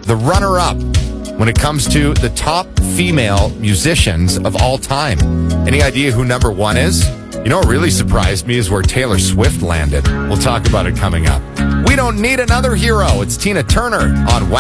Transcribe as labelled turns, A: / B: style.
A: the runner-up when it comes to the top female musicians of all time. Any idea who number one is? You know what really surprised me is where Taylor Swift landed. We'll talk about it coming up. We don't need another hero. It's Tina Turner on